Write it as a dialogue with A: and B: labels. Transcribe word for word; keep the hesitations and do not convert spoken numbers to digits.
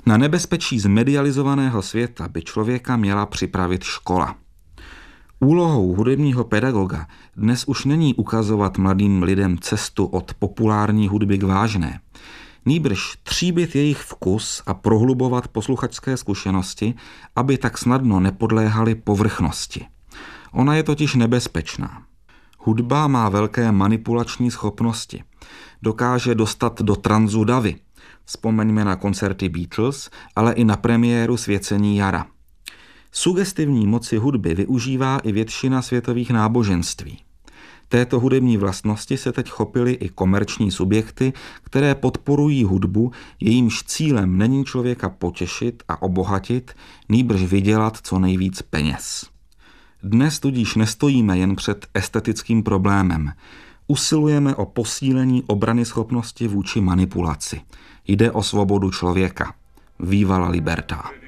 A: Na nebezpečí zmedializovaného světa by člověka měla připravit škola. Úlohou hudebního pedagoga dnes už není ukazovat mladým lidem cestu od populární hudby k vážné. Nýbrž tříbit jejich vkus a prohlubovat posluchačské zkušenosti, aby tak snadno nepodléhaly povrchnosti. Ona je totiž nebezpečná. Hudba má velké manipulační schopnosti. Dokáže dostat do tranzu davy. Vzpomeňme na koncerty Beatles, ale i na premiéru Svěcení jara. Sugestivní moci hudby využívá i většina světových náboženství. Této hudební vlastnosti se teď chopily i komerční subjekty, které podporují hudbu, jejímž cílem není člověka potěšit a obohatit, nýbrž vydělat co nejvíc peněz. Dnes tudíž nestojíme jen před estetickým problémem. Usilujeme o posílení obranyschopnosti vůči manipulaci. Jde o svobodu člověka. Viva la libertà.